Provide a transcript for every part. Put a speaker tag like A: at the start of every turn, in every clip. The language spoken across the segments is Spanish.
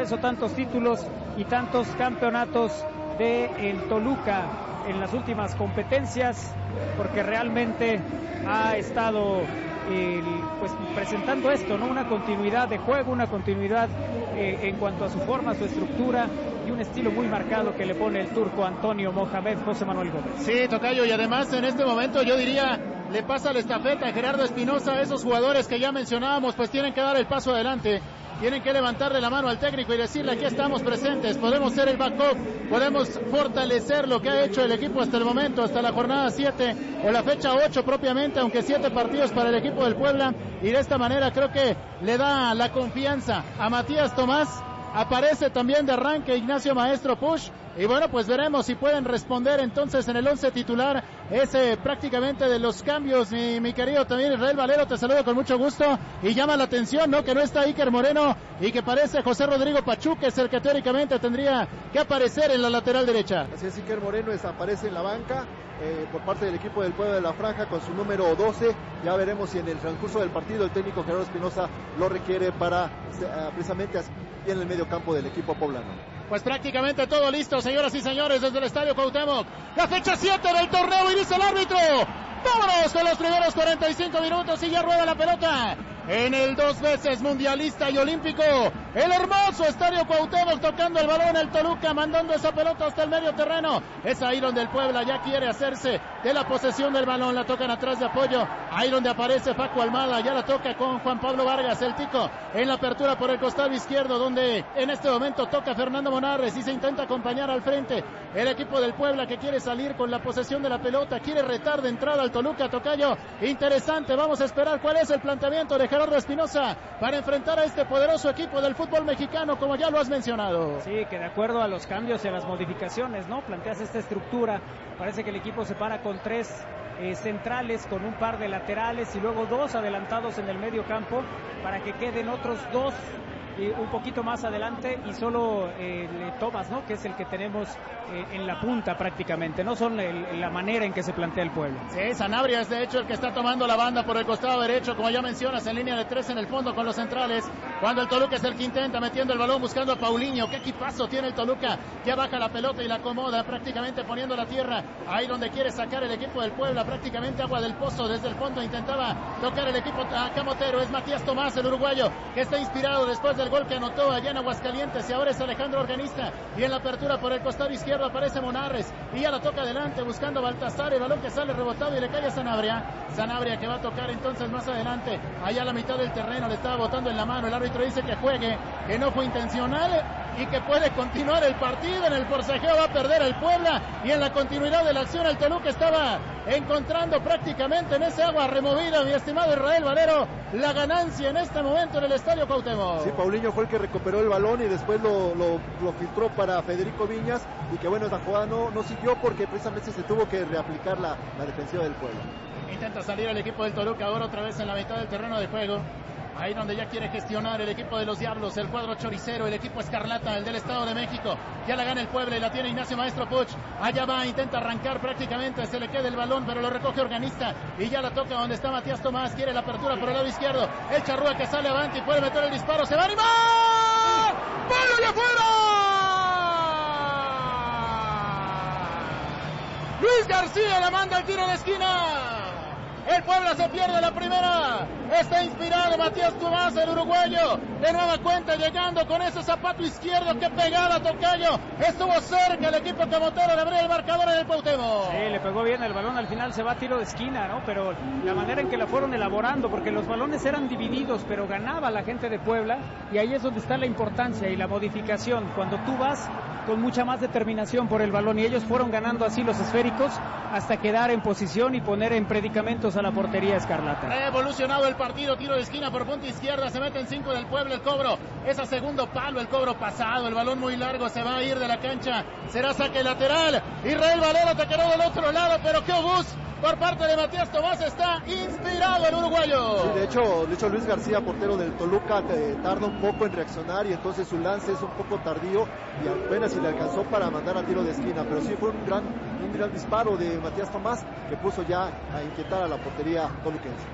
A: eso tantos títulos y tantos campeonatos de el Toluca en las últimas competencias, porque realmente ha estado pues presentando esto, ¿no? Una continuidad de juego, una continuidad en cuanto a su forma, su estructura y un estilo muy marcado que le pone el turco Antonio Mohamed José Manuel Gómez.
B: Sí, tocayo, y además en este momento yo diría, le pasa la estafeta a Gerardo Espinoza. Esos jugadores que ya mencionábamos pues tienen que dar el paso adelante, tienen que levantarle la mano al técnico y decirle: aquí estamos presentes, podemos ser el backup, podemos fortalecer lo que ha hecho el equipo hasta el momento, hasta la jornada 7 o la fecha 8 propiamente, aunque 7 partidos para el equipo del Puebla, y de esta manera creo que le da la confianza a Matías Tomás. Aparece también de arranque Ignacio Maestro Push. Y bueno, pues veremos si pueden responder entonces en el 11 titular. Ese prácticamente de los cambios, mi querido también Israel Valero, te saludo con mucho gusto. Y llama la atención, ¿no?, que no está Iker Moreno y que parece José Rodrigo Pachú, que es el que teóricamente tendría que aparecer en la lateral derecha.
C: Así es, Iker Moreno aparece en la banca por parte del equipo del Puebla de la Franja con su número 12. Ya veremos si en el transcurso del partido el técnico Gerardo Espinoza lo requiere para precisamente en el medio campo del equipo poblano.
B: Pues prácticamente todo listo, señoras y señores, desde el Estadio Cuauhtémoc. La fecha 7 del torneo, y dice el árbitro: vámonos con los primeros 45 minutos y ya rueda la pelota. En el 2 veces mundialista y olímpico, el hermoso Estadio Cuauhtémoc, tocando el balón el Toluca, mandando esa pelota hasta el medio terreno. Es ahí donde el Puebla ya quiere hacerse de la posesión del balón. La tocan atrás de apoyo, ahí donde aparece Paco Almada, ya la toca con Juan Pablo Vargas, el Tico, en la apertura por el costado izquierdo, donde en este momento toca Fernando Monarres y se intenta acompañar al frente el equipo del Puebla, que quiere salir con la posesión de la pelota, quiere retar de entrada al Toluca. Tocayo, interesante, vamos a esperar cuál es el planteamiento de Gerardo Espinoza para enfrentar a este poderoso equipo del fútbol mexicano, como ya lo has mencionado.
A: Sí, que de acuerdo a los cambios y a las modificaciones, ¿no?, planteas esta estructura. Parece que el equipo se para con 3 centrales, con un par de laterales y luego 2 adelantados en el medio campo, para que queden otros 2 un poquito más adelante, y solo Tomás, ¿no?, que es el que tenemos en la punta prácticamente. No son la manera en que se plantea el Puebla.
B: Sí, Sanabria es de hecho el que está tomando la banda por el costado derecho, como ya mencionas, en línea de 3 en el fondo con los centrales, cuando el Toluca es el que intenta, metiendo el balón, buscando a Paulinho. Qué equipazo tiene el Toluca, ya baja la pelota y la acomoda, prácticamente poniendo la tierra ahí donde quiere sacar el equipo del Puebla, prácticamente agua del pozo desde el fondo. Intentaba tocar el equipo camotero, es Matías Tomás, el uruguayo, que está inspirado después del gol que anotó allá en Aguascalientes, y ahora es Alejandro Organista, y en la apertura por el costado izquierdo aparece Monarres, y ya la toca adelante buscando Baltasar, el balón que sale rebotado y le cae a Sanabria, que va a tocar entonces más adelante, allá a la mitad del terreno, le estaba botando en la mano, el árbitro dice que juegue, que no fue intencional y que puede continuar el partido. En el forcejeo va a perder el Puebla, y en la continuidad de la acción el Toluca estaba encontrando prácticamente en ese agua removida, mi estimado Israel Valero, la ganancia en este momento en el Estadio Cuauhtémoc.
C: Sí, Paulinho fue el que recuperó el balón y después lo filtró para Federico Viñas, y que bueno, esa jugada no siguió porque precisamente se tuvo que reaplicar la defensiva del Puebla.
B: Intenta salir el equipo del Toluca ahora otra vez en la mitad del terreno de juego, ahí donde ya quiere gestionar el equipo de los Diablos, el cuadro choricero, el equipo escarlata, el del Estado de México. Ya la gana el Puebla y la tiene Ignacio Maestro Puch. Allá va, intenta arrancar prácticamente, se le queda el balón, pero lo recoge Organista y ya la toca donde está Matías Tomás. Quiere la apertura por el lado izquierdo. El Charrúa que sale avante y puede meter el disparo. ¡Se va a animar! ¡Palo y afuera! Luis García la manda al tiro de esquina. El Puebla se pierde la primera. Está inspirado Matías Tomás, el uruguayo. De nueva cuenta llegando con ese zapato izquierdo que pegaba Tocayo. Estuvo cerca el equipo camotero de abrir el marcador en el Cuauhtémoc.
A: Sí, le pegó bien el balón. Al final se va a tiro de esquina, ¿no? Pero la manera en que la fueron elaborando, porque los balones eran divididos, pero ganaba la gente de Puebla. Y ahí es donde está la importancia y la modificación. Cuando tú vas con mucha más determinación por el balón, y ellos fueron ganando así los esféricos hasta quedar en posición y poner en predicamentos a la portería escarlata.
B: Revolucionado el partido, tiro de esquina por punta izquierda, se meten 5 del Puebla, el cobro es a segundo palo, el cobro pasado, el balón muy largo, se va a ir de la cancha, será saque lateral. Israel Valero te quedó del otro lado, pero qué obús por parte de Matías Tomás, está inspirado el uruguayo.
C: Sí, de hecho Luis García, portero del Toluca, tarda un poco en reaccionar, y entonces su lance es un poco tardío y apenas si le alcanzó para mandar a tiro de esquina, pero sí fue un gran disparo de Matías Tomás que puso ya a inquietar a la portería toluquense.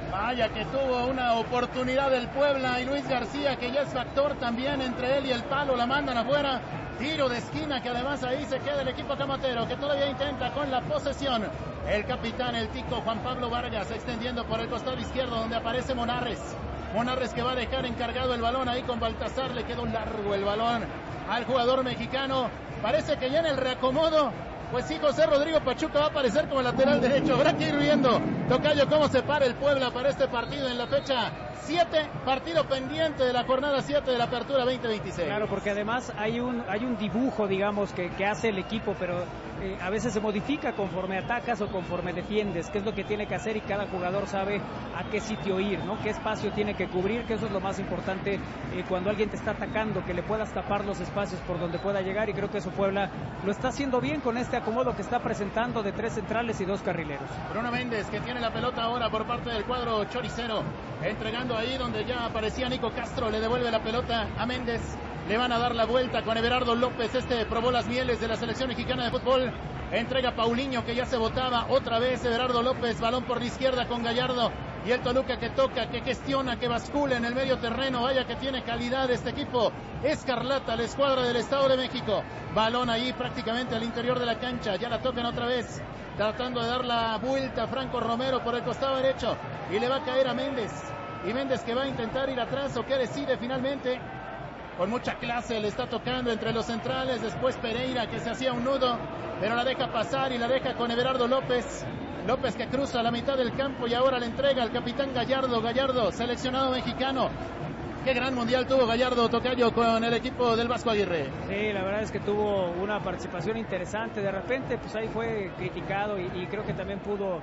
B: Vaya que tuvo una oportunidad del Puebla y Luis García, que ya es factor también entre él y el palo, la mandan afuera. Tiro de esquina que además ahí se queda el equipo camotero, que todavía intenta con la posesión. El capitán, el tico Juan Pablo Vargas, extendiendo por el costado izquierdo donde aparece Monarres. Monarres que va a dejar encargado el balón ahí con Baltazar, le quedó largo el balón al jugador mexicano. Parece que ya en el reacomodo, pues sí, José Rodrigo Pachuca va a aparecer como lateral derecho. Habrá que ir viendo, tocayo, cómo se para el Puebla para este partido en la fecha 7, partido pendiente de la jornada 7 de la Apertura 2026.
A: Claro, porque además hay un dibujo, digamos, que hace el equipo, pero a veces se modifica conforme atacas o conforme defiendes, qué es lo que tiene que hacer y cada jugador sabe a qué sitio ir, ¿no? Qué espacio tiene que cubrir, que eso es lo más importante cuando alguien te está atacando, que le puedas tapar los espacios por donde pueda llegar, y creo que eso Puebla lo está haciendo bien con este acomodo que está presentando de 3 centrales y 2 carrileros.
B: Bruno Méndez, que tiene la pelota ahora por parte del cuadro choricero, entregando ahí donde ya aparecía Nico Castro, le devuelve la pelota a Méndez. Le van a dar la vuelta con Everardo López, probó las mieles de la selección mexicana de fútbol. Entrega Paulinho, que ya se botaba otra vez. Everardo López, balón por la izquierda con Gallardo. Y el Toluca que toca, que gestiona, que bascula en el medio terreno. Vaya que tiene calidad este equipo escarlata, la escuadra del Estado de México. Balón ahí prácticamente al interior de la cancha. Ya la tocan otra vez, tratando de dar la vuelta a Franco Romero por el costado derecho. Y le va a caer a Méndez. Y Méndez que va a intentar ir atrás, o que decide finalmente. Con mucha clase le está tocando entre los centrales. Después Pereira, que se hacía un nudo, pero la deja pasar y la deja con Everardo López. López que cruza la mitad del campo y ahora le entrega al capitán Gallardo. Gallardo, seleccionado mexicano. Qué gran mundial tuvo Gallardo, tocayo, con el equipo del Vasco Aguirre.
A: Sí, la verdad es que tuvo una participación interesante. De repente, pues ahí fue criticado y creo que también pudo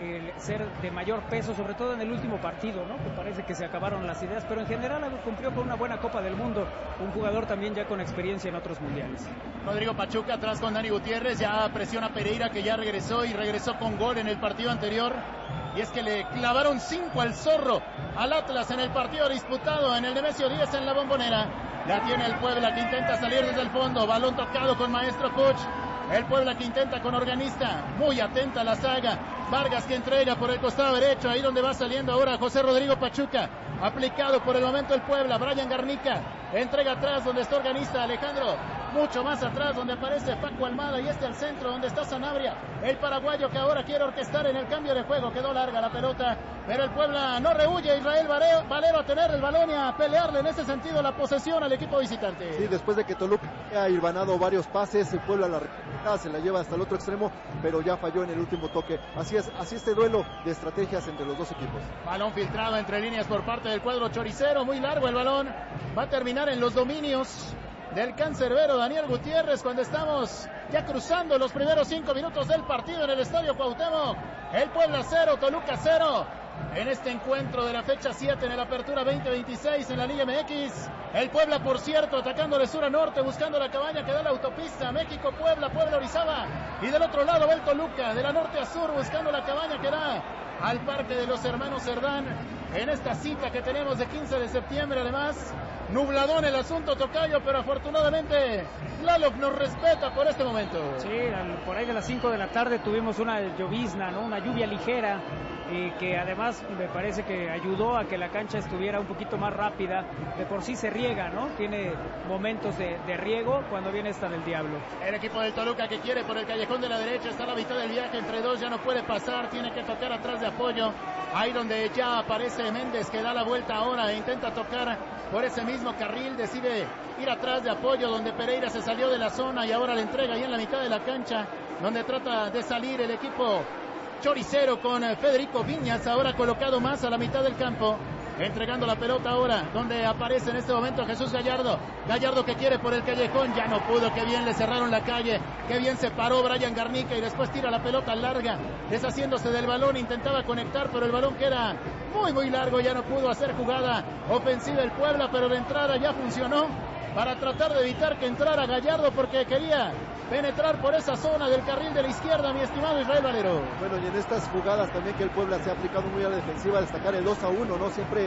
A: ser de mayor peso, sobre todo en el último partido, ¿no? Que parece que se acabaron las ideas, pero en general cumplió con una buena Copa del Mundo. Un jugador también ya con experiencia en otros mundiales.
B: Rodrigo Pachuca atrás con Dani Gutiérrez, ya presiona Pereira, que ya regresó con gol en el partido anterior. Y es que le clavaron 5 al Zorro, al Atlas, en el partido disputado en el Nemesio 10 en la Bombonera. Ya tiene el Puebla, que intenta salir desde el fondo. Balón tocado con Maestro Puch. El Puebla que intenta con Organista. Muy atenta la saga. Vargas que entrega por el costado derecho. Ahí donde va saliendo ahora José Rodrigo Pachuca. Aplicado por el momento el Puebla. Brian Garnica entrega atrás donde está Organista. Alejandro mucho más atrás donde aparece Paco Almada. Y al centro donde está Sanabria, el paraguayo, que ahora quiere orquestar en el cambio de juego. Quedó larga la pelota, pero el Puebla no rehuye. Israel Valero a tener el balón y a pelearle en ese sentido la posesión al equipo visitante.
C: Sí, después de que Toluca ha hilvanado varios pases, el Puebla se la lleva hasta el otro extremo, pero ya falló en el último toque. Así es este duelo de estrategias entre los dos equipos.
B: Balón filtrado entre líneas por parte del cuadro choricero, muy largo el balón, va a terminar en los dominios del cancerbero Daniel Gutiérrez cuando estamos ya cruzando los primeros 5 minutos del partido en el Estadio Cuauhtémoc. El Puebla 0, Toluca 0. En este encuentro de la fecha 7 en la Apertura 2026 en la Liga MX. El Puebla, por cierto, atacando de sur a norte, buscando la cabaña que da la autopista México-Puebla, Puebla-Orizaba. Y del otro lado va el Toluca, de la norte a sur, buscando la cabaña que da al Parque de los Hermanos Cerdán. En esta cita que tenemos de 15 de septiembre, además, nubladón el asunto, tocayo, pero afortunadamente Tlaloc nos respeta por este momento.
A: Sí, por ahí de las 5 de la tarde tuvimos una llovizna, ¿no? Una lluvia ligera, que además me parece que ayudó a que la cancha estuviera un poquito más rápida. De por sí se riega, ¿no? Tiene momentos de riego cuando viene esta del Diablo.
B: El equipo del Toluca que quiere por el callejón de la derecha, está a la mitad del viaje entre dos, ya no puede pasar, tiene que tocar atrás de apoyo. Ahí donde ya aparece Méndez, que da la vuelta ahora e intenta tocar por ese mismo carril, decide ir atrás de apoyo donde Pereira se salió de la zona y ahora le entrega ahí en la mitad de la cancha, donde trata de salir el equipo choricero con Federico Viñas, ahora colocado más a la mitad del campo, entregando la pelota ahora, donde aparece en este momento Jesús Gallardo. Gallardo que quiere por el callejón, ya no pudo, qué bien le cerraron la calle, qué bien se paró Brian Garnica y después tira la pelota larga, deshaciéndose del balón, intentaba conectar, pero el balón que era muy largo, ya no pudo hacer jugada ofensiva el Puebla, pero de entrada ya funcionó para tratar de evitar que entrara Gallardo, porque quería penetrar por esa zona del carril de la izquierda, mi estimado Israel Valero.
C: Bueno, y en estas jugadas también que el Puebla se ha aplicado muy a la defensiva, destacar el 2-1, ¿no? Siempre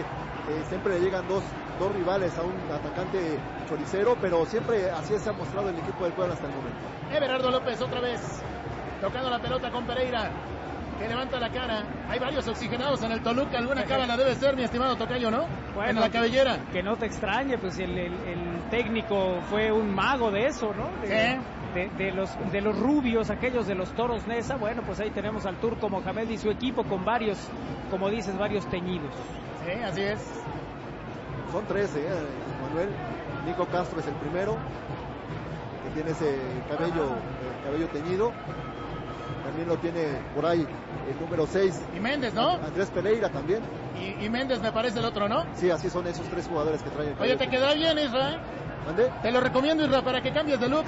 C: le llegan dos rivales a un atacante choricero, pero siempre así se ha mostrado el equipo del Puebla hasta el momento.
B: Everardo López otra vez, tocando la pelota con Pereira. que levanta la cara. Hay varios oxigenados en el Toluca. Alguna cábala debe ser, mi estimado tocayo, ¿no?
A: Bueno,
B: en la cabellera.
A: Que no te extrañe, pues el técnico fue un mago de eso, ¿no? De los rubios, aquellos de los Toros Neza. Bueno, pues ahí tenemos al turco Mohamed y su equipo con varios, como dices, varios teñidos.
B: Sí, así es.
C: Son 13, Manuel. Nico Castro es el primero, que tiene ese cabello teñido. También lo tiene por ahí el número 6.
B: Y Méndez, ¿no?
C: Andrés Pereira también.
B: Y Méndez me parece el otro, ¿no?
C: Sí, así son esos 3 jugadores que traen.
B: Oye, ¿te queda bien, Isra?
C: ¿Mande?
B: Te lo recomiendo, Isra, para que cambies de look.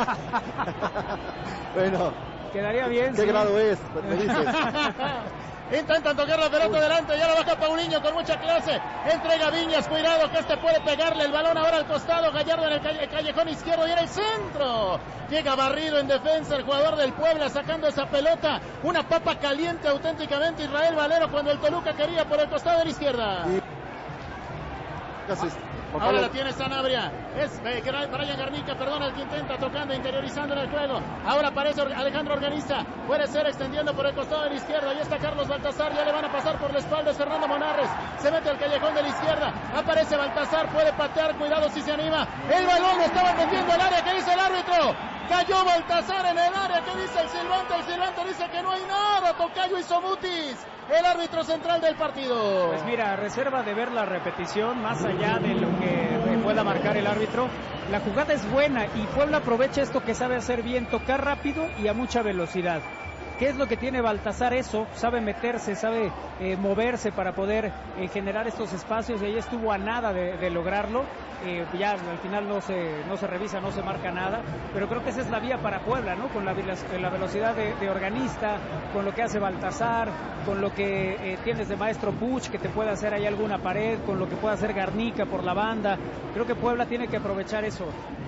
C: Bueno.
A: Quedaría bien.
C: ¿Qué grado es? Me dices.
B: Intentan tocar la pelota delante, ya la baja Paulinho con mucha clase, entrega Viñas, cuidado que puede pegarle el balón ahora al costado, Gallardo en el callejón izquierdo y en el centro, llega barrido en defensa el jugador del Puebla sacando esa pelota, una papa caliente auténticamente Israel Valero cuando el Toluca quería por el costado de la izquierda. Ahora la tiene Sanabria, es Brian Garnica, el que intenta tocando, interiorizando en el juego. Ahora aparece Alejandro Organista, puede ser extendiendo por el costado de la izquierda. Ahí está Carlos Baltazar, ya le van a pasar por la espalda, es Fernando Monarres, se mete al callejón de la izquierda, aparece Baltazar, puede patear, cuidado si se anima. El balón estaba metiendo al área, ¿qué dice el árbitro? Cayó Baltazar en el área, ¿qué dice el silbante? El silbante dice que no hay nada, tocayo hizo mutis. El árbitro central del partido.
A: Pues mira, reserva de ver la repetición, más allá de lo que pueda marcar el árbitro. La jugada es buena y Puebla aprovecha esto que sabe hacer bien, tocar rápido y a mucha velocidad. ¿Qué es lo que tiene Baltazar? Eso, sabe meterse, sabe moverse para poder generar estos espacios, y ahí estuvo a nada de lograrlo. Ya al final no se revisa, no se marca nada, pero creo que esa es la vía para Puebla, ¿no? Con la velocidad de Organista, con lo que hace Baltazar, con lo que tienes de Maestro Puch, que te puede hacer ahí alguna pared, con lo que puede hacer Garnica por la banda. Creo que Puebla tiene que aprovechar eso,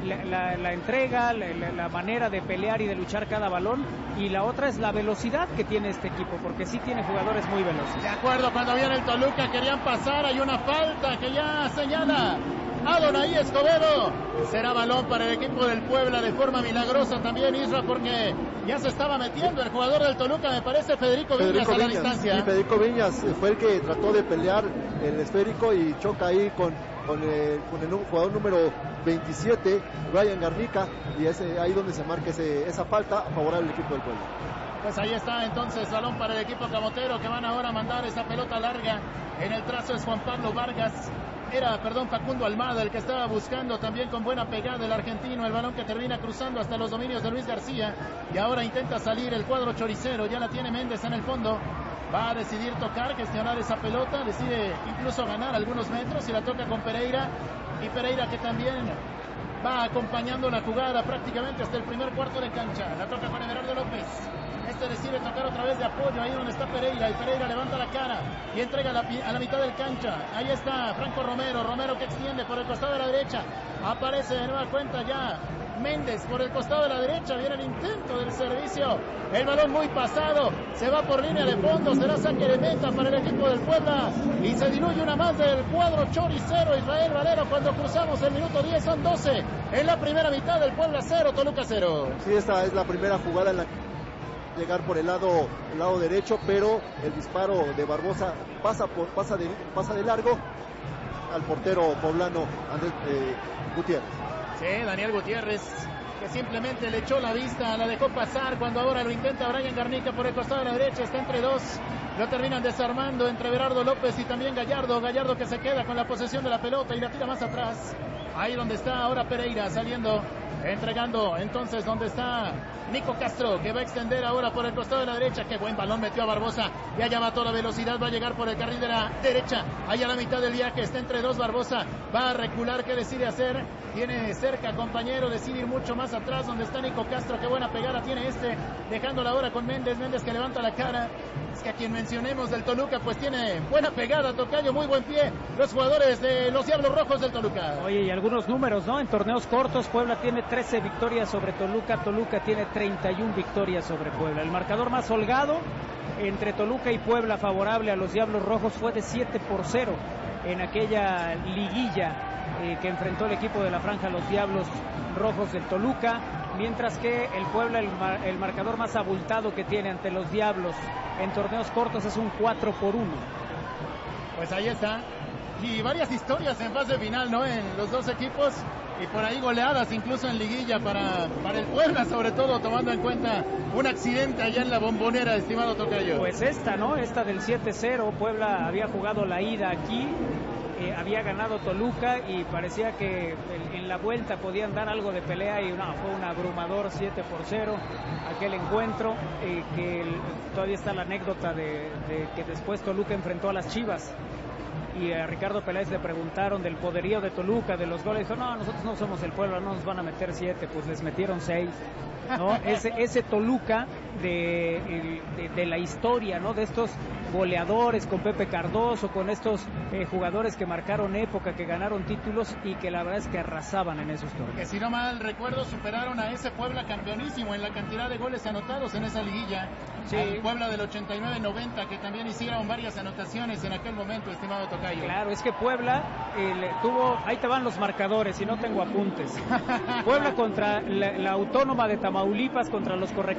A: la entrega, la manera de pelear y de luchar cada balón, y la otra es la velocidad que tiene este equipo, porque sí tiene jugadores muy veloces.
B: De acuerdo, cuando viene el Toluca querían pasar, hay una falta que ya señala Adonai Escobedo. Será balón para el equipo del Puebla de forma milagrosa también, Isra, porque ya se estaba metiendo el jugador del Toluca, me parece Federico Viñas a la distancia.
C: Sí, Federico Viñas fue el que trató de pelear el esférico y choca ahí con el jugador número 27, Brian Garnica, y es ahí donde se marca esa falta favorable al equipo del Puebla.
B: Pues ahí está entonces balón para el equipo camotero, que van ahora a mandar esa pelota larga. En el trazo es Juan Pablo Vargas. Facundo Almada el que estaba buscando también con buena pegada el argentino, el balón que termina cruzando hasta los dominios de Luis García, y ahora intenta salir el cuadro choricero, ya la tiene Méndez en el fondo, va a decidir tocar, gestionar esa pelota, decide incluso ganar algunos metros y la toca con Pereira, y Pereira que también va acompañando la jugada prácticamente hasta el primer cuarto de cancha, la toca con Everardo López. Decide tocar otra vez de apoyo ahí donde está Pereira, y Pereira levanta la cara y entrega a la mitad del cancha. Ahí está Franco Romero que extiende por el costado de la derecha, aparece de nueva cuenta ya Méndez por el costado de la derecha, viene el intento del servicio, el balón muy pasado, se va por línea de fondo, será saque de meta para el equipo del Puebla, y se diluye una más del cuadro choricero. Israel Valero, cuando cruzamos el minuto 10, son 12 en la primera mitad, del Puebla 0, Toluca 0.
C: Sí, esta es la primera jugada en la llegar por el lado derecho, pero el disparo de Barbosa pasa de largo al portero poblano Andrés Gutiérrez.
B: Sí, Daniel Gutiérrez, que simplemente le echó la vista, la dejó pasar cuando ahora lo intenta Brian Garnica por el costado de la derecha, está entre dos, lo terminan desarmando entre Everardo López y también Gallardo que se queda con la posesión de la pelota y la tira más atrás, ahí donde está ahora Pereira saliendo, entregando entonces donde está Nico Castro, que va a extender ahora por el costado de la derecha. Qué buen balón metió a Barbosa, ya llama toda la velocidad, va a llegar por el carril de la derecha, ahí a la mitad del viaje, está entre dos Barbosa, va a recular, ¿qué decide hacer? Tiene cerca compañero, decide ir mucho más atrás donde está Nico Castro, qué buena pegada tiene dejándola ahora con Méndez que levanta la cara. Es que a quien mencionemos del Toluca pues tiene buena pegada, tocayo, muy buen pie, los jugadores de los Diablos Rojos del Toluca.
A: Oye, y algunos números, ¿no? En torneos cortos Puebla tiene 13 victorias sobre Toluca tiene 31 victorias sobre Puebla. El marcador más holgado entre Toluca y Puebla favorable a los Diablos Rojos fue de 7-0 en aquella liguilla que enfrentó el equipo de la Franja a los Diablos Rojos del Toluca. mientras que el Puebla, el marcador más abultado que tiene ante los Diablos en torneos cortos es un 4-1.
B: Pues ahí está. Y varias historias en fase final, ¿no? En los dos equipos. Y por ahí goleadas incluso en liguilla para el Puebla, sobre todo tomando en cuenta un accidente allá en la Bombonera, estimado tocayo.
A: Pues esta, ¿no? Esta del 7-0, Puebla había jugado la ida aquí, había ganado Toluca y parecía que en la vuelta podían dar algo de pelea y fue un abrumador 7-0 aquel encuentro, que todavía está la anécdota de que después Toluca enfrentó a las Chivas. Y a Ricardo Peláez le preguntaron del poderío de Toluca, de los goles. Dijo, no, nosotros no somos el Puebla, no nos van a meter 7, pues les metieron 6. ¿No? Ese Toluca de la historia, ¿no? De estos goleadores con Pepe Cardoso, con estos jugadores que marcaron época, que ganaron títulos y que la verdad es que arrasaban en esos torneos.
B: Que si no mal recuerdo superaron a ese Puebla campeonísimo en la cantidad de goles anotados en esa liguilla. Sí. Al Puebla del 89-90, que también hicieron varias anotaciones en aquel momento, estimado tocayo.
A: Claro, es que Puebla tuvo, ahí te van los marcadores y no tengo apuntes. Puebla contra la Autónoma de Tamaulipas, contra los Correcaminos